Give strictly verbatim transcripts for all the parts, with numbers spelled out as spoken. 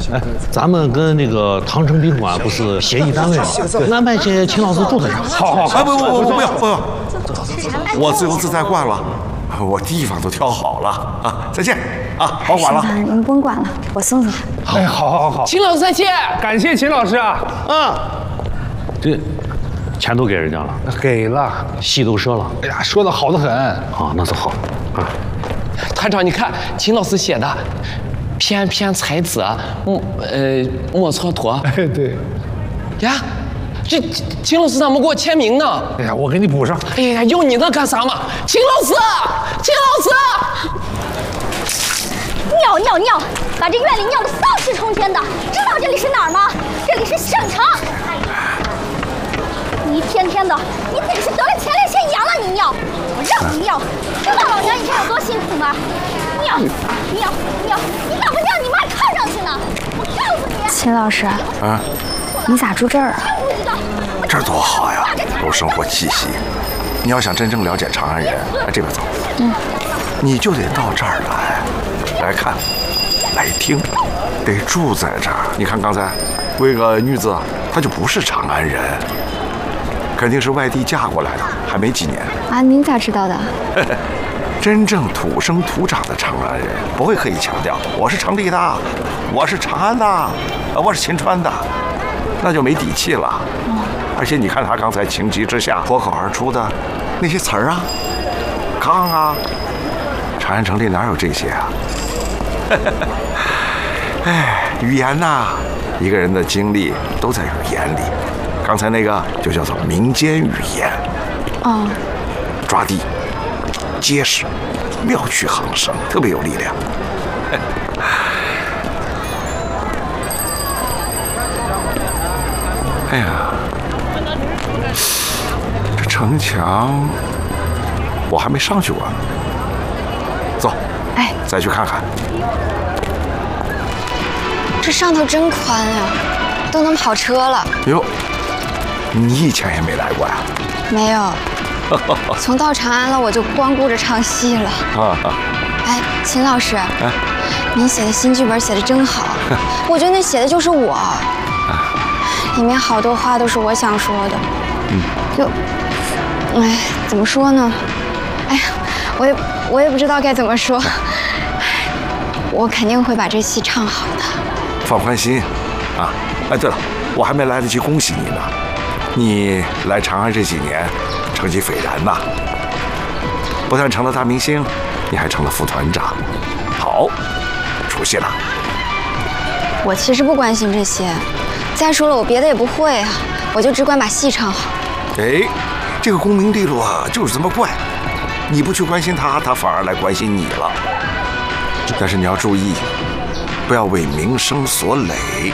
哎，咱们跟那个唐城宾馆不是协议单位吗？安排些秦老师住在这儿。 好好好，不不不不要不要，我自由自在惯了，我地方都挑好了啊！再见啊，保管了。 您甭管了，我送送他。 哎，好好好， 秦老师再见， 感谢秦老师啊。 嗯，这钱都给人家了， 给了， 戏都折了。 哎呀，说的好的很。 啊，那就好啊。 团长，你看秦老师写的，翩翩才子，莫呃莫蹉跎。 哎，对。 呀，这秦老师怎么给我签名呢？ 哎呀，我给你补上。 哎呀，要你那干啥嘛？秦老师，秦老师。 尿尿尿，把这院里尿得丧气冲天的，知道这里是哪儿吗？这里是省城。你一天天的，你得是得了前列腺炎了，你尿，我让你尿，知道老娘以前有多辛苦吗？尿尿尿，你咋不尿你妈看上去呢？我告诉你，秦老师， 啊， 你咋住这儿啊？ 这儿多好呀，有生活气息。你要想真正了解长安人，来这边走。嗯，你就得到这儿来，来看，来听，得住在这儿。你看刚才，有一个女子，她就不是长安人。肯定是外地嫁过来的，还没几年啊！您咋知道的？ 真正土生土长的长安人不会刻意强调我是城里的，我是长安的，我是秦川的，那就没底气了。嗯、而且你看他刚才情急之下脱口而出的那些词儿啊，炕啊，长安城里哪有这些啊？哎，语言呐，一个人的精力都在语言里。刚才那个就叫做民间语言， 哦， 抓地、结实、妙趣横生，特别有力量。哎呀，这城墙我还没上去过呢，走， 哎， 再去看看。 这上头真宽呀，都能跑车了。 哟。你以前也没来过呀？ 没有，从到长安了，我就光顾着唱戏了。啊啊！哎，秦老师，哎，您写的新剧本写的真好，我觉得那写的就是我，里面好多话都是我想说的。嗯，就，哎，怎么说呢？哎呀，我也我也不知道该怎么说。我肯定会把这戏唱好的。 放宽心，啊！哎，对了，我还没来得及恭喜你呢。你来长安这几年，成绩斐然呐！不但成了大明星，你还成了副团长，好，出息了。 我其实不关心这些，再说了，我别的也不会啊，我就只管把戏唱好。 哎，这个功名利禄啊，就是这么怪，你不去关心他，他反而来关心你了。但是你要注意，不要为名声所累。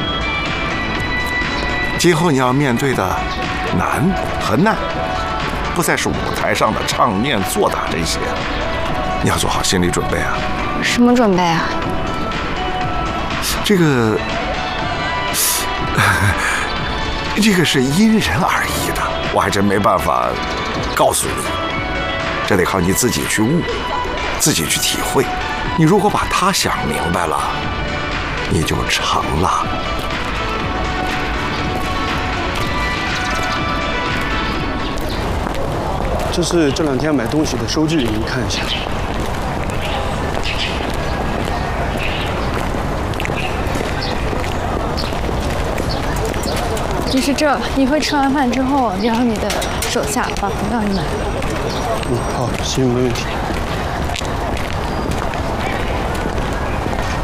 今后你要面对的难和难，不再是舞台上的唱念做打这些，你要做好心理准备啊！ 什么准备啊？ 这个，这个是因人而异的，我还真没办法告诉你，这得靠你自己去悟，自己去体会。你如果把它想明白了，你就成了。 这是这两天买东西的收据，您看一下。 就是这，一会吃完饭之后，让你的手下把辅料你买。 嗯，好，行，没问题。